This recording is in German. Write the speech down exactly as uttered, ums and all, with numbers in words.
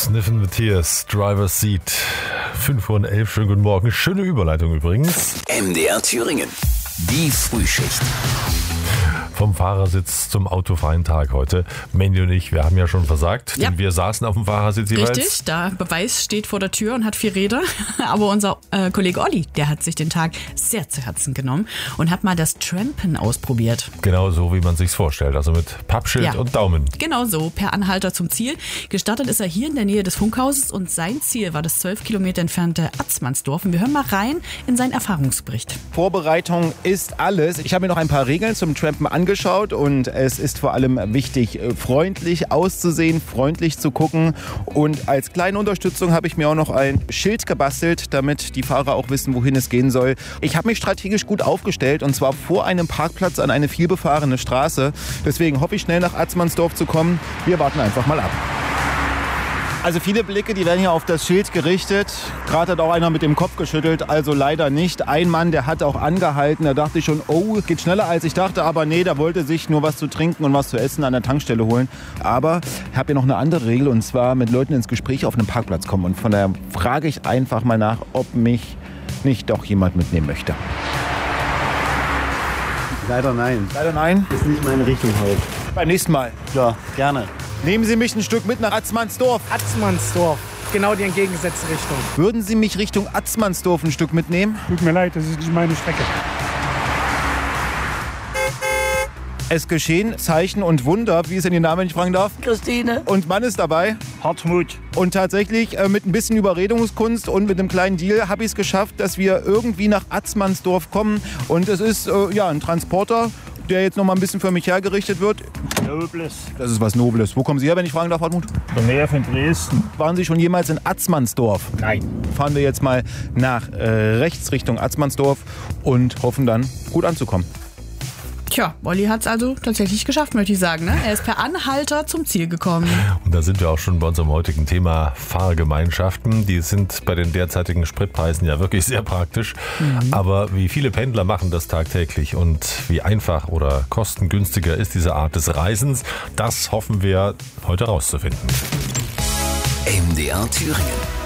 Sniffing the Tears, Driver's Seat, fünf Uhr elf, schönen guten Morgen. Schöne Überleitung übrigens. M D R Thüringen, die Frühschicht. Vom Fahrersitz zum autofreien Tag heute. Mandy und ich, wir haben ja schon versagt, Ja. denn wir saßen auf dem Fahrersitz jeweils. Richtig, der Beweis steht vor der Tür und hat vier Räder. Aber unser äh, Kollege Olli, der hat sich den Tag sehr zu Herzen genommen und hat mal das Trampen ausprobiert. Genau so, wie man sich's vorstellt, also mit Pappschild Ja. und Daumen. Genau so, per Anhalter zum Ziel. Gestartet ist er hier in der Nähe des Funkhauses und sein Ziel war das zwölf Kilometer entfernte Atzmannsdorf. Und wir hören mal rein in seinen Erfahrungsbericht. Vorbereitung ist alles. Ich habe mir noch ein paar Regeln zum Trampen angeschaut und es ist vor allem wichtig, freundlich auszusehen, freundlich zu gucken. Und als kleine Unterstützung habe ich mir auch noch ein Schild gebastelt, damit die Fahrer auch wissen, wohin es gehen soll. Ich habe mich strategisch gut aufgestellt und zwar vor einem Parkplatz an eine vielbefahrene Straße. Deswegen hoffe ich, schnell nach Atzmannsdorf zu kommen. Wir warten einfach mal ab. Also viele Blicke, die werden hier auf das Schild gerichtet. Gerade hat auch einer mit dem Kopf geschüttelt, also leider nicht. Ein Mann, der hat auch angehalten. Da dachte ich schon, oh, geht schneller als ich dachte. Aber nee, der wollte sich nur was zu trinken und was zu essen an der Tankstelle holen. Aber ich habe hier noch eine andere Regel und zwar mit Leuten ins Gespräch auf einem Parkplatz kommen. Und von daher frage ich einfach mal nach, ob mich nicht doch jemand mitnehmen möchte. Leider nein. Leider nein. Das ist nicht meine Richtung heute. Beim nächsten Mal. Ja, gerne. Nehmen Sie mich ein Stück mit nach Atzmannsdorf. Atzmannsdorf, genau die entgegengesetzte Richtung. Würden Sie mich Richtung Atzmannsdorf ein Stück mitnehmen? Tut mir leid, das ist nicht meine Strecke. Es geschehen Zeichen und Wunder, wie es in den Namen, wenn ich fragen darf. Christine. Und Mann ist dabei. Hartmut. Und tatsächlich äh, mit ein bisschen Überredungskunst und mit einem kleinen Deal habe ich es geschafft, dass wir irgendwie nach Atzmannsdorf kommen. Und es ist äh, ja ein Transporter, der jetzt noch mal ein bisschen für mich hergerichtet wird. Nobles. Das ist was Nobles. Wo kommen Sie her, wenn ich fragen darf, Hartmut? Von der Nähe von Dresden. Waren Sie schon jemals in Atzmannsdorf? Nein. Fahren wir jetzt mal nach äh, rechts Richtung Atzmannsdorf und hoffen dann, gut anzukommen. Tja, Olli hat es also tatsächlich geschafft, möchte ich sagen. Ne? Er ist per Anhalter zum Ziel gekommen. Und da sind wir auch schon bei unserem heutigen Thema Fahrgemeinschaften. Die sind bei den derzeitigen Spritpreisen ja wirklich sehr praktisch. Mhm. Aber wie viele Pendler machen das tagtäglich und wie einfach oder kostengünstiger ist diese Art des Reisens, das hoffen wir heute rauszufinden. M D R Thüringen.